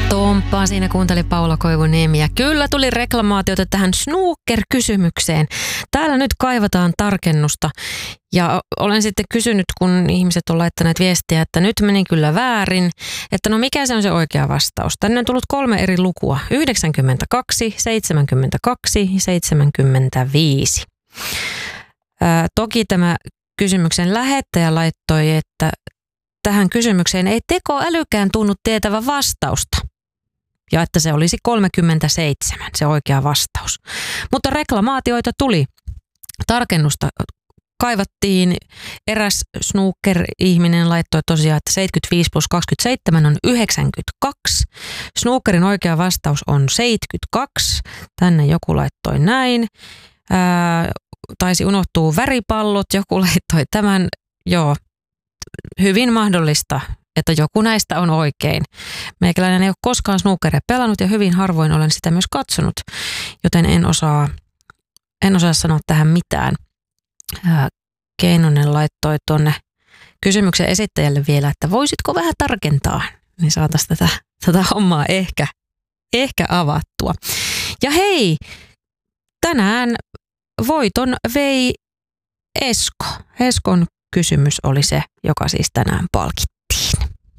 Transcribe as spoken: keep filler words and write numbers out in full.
Tomppaa siinä kuunteli Paula Koivuniemi ja kyllä tuli reklamaatiota tähän snooker-kysymykseen. Täällä nyt kaivataan tarkennusta ja olen sitten kysynyt, kun ihmiset on laittaneet viestiä, että nyt meni kyllä väärin, että no mikä se on se oikea vastaus. Tänne on tullut kolme eri lukua, yhdeksänkymmentäkaksi, seitsemänkymmentäkaksi ja seitsemänkymmentäviisi. Ää, toki tämä kysymyksen lähettäjä laittoi, että tähän kysymykseen ei tekoälykään tunnu tietävän vastausta. Ja että se olisi kolmekymmentäseitsemän, se oikea vastaus. Mutta reklamaatioita tuli. Tarkennusta kaivattiin. Eräs snooker-ihminen laittoi tosiaan, että seitsemänkymmentäviisi plus kaksikymmentäseitsemän on yhdeksänkymmentäkaksi. Snookerin oikea vastaus on seitsemänkymmentäkaksi. Tänne joku laittoi näin. Ää, taisi unohtua väripallot. Joku laittoi tämän. Joo, hyvin mahdollista, että joku näistä on oikein. Meikäläinen ei ole koskaan snookeria pelannut ja hyvin harvoin olen sitä myös katsonut, joten en osaa, en osaa sanoa tähän mitään. Ää, Keinonen laittoi tuonne kysymyksen esittäjälle vielä, että voisitko vähän tarkentaa, niin saataisiin tätä, tätä hommaa ehkä, ehkä avattua. Ja hei, tänään voiton vei Esko. Eskon kysymys oli se, joka siis tänään palkittiin.